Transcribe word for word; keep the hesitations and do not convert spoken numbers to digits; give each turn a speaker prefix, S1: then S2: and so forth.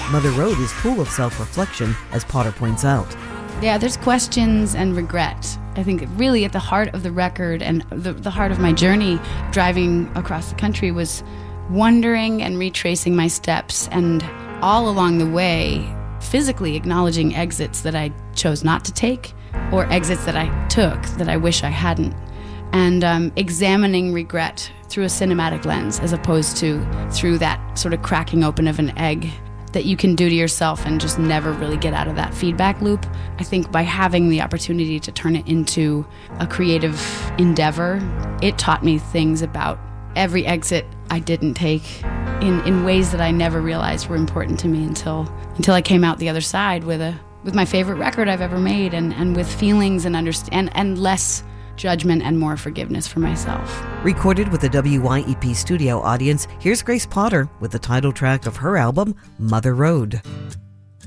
S1: Mother Road is full of self-reflection, as Potter points out.
S2: Yeah, there's questions and regret. I think really at the heart of the record and the, the heart of my journey driving across the country was wondering and retracing my steps, and all along the way physically acknowledging exits that I chose not to take or exits that I took that I wish I hadn't, and um, examining regret through a cinematic lens as opposed to through that sort of cracking open of an egg that you can do to yourself and just never really get out of that feedback loop. I think by having the opportunity to turn it into a creative endeavor, it taught me things about every exit I didn't take in, in ways that I never realized were important to me until until I came out the other side with a with my favorite record I've ever made, and, and with feelings and understand and less judgment and more forgiveness for myself.
S1: Recorded with a W Y E P studio audience, here's Grace Potter with the title track of her album, Mother Road.